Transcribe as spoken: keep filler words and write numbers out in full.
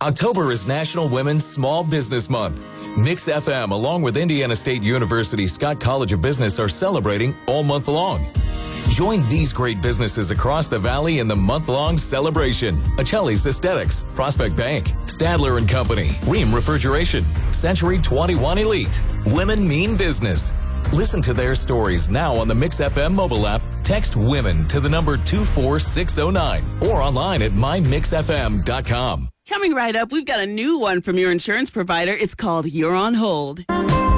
October is National Women's Small Business Month. Mix F M, along with Indiana State University Scott College of Business, are celebrating all month long. Join these great businesses across the valley in the month-long celebration. Achilles Aesthetics, Prospect Bank, Stadler and Company, Ream Refrigeration, Century twenty-one Elite. Women mean business. Listen to their stories now on the Mix F M mobile app. Text WOMEN to the number two four six zero nine or online at my mix f m dot com. Coming right up, we've got a new one from your insurance provider. It's called You're on Hold.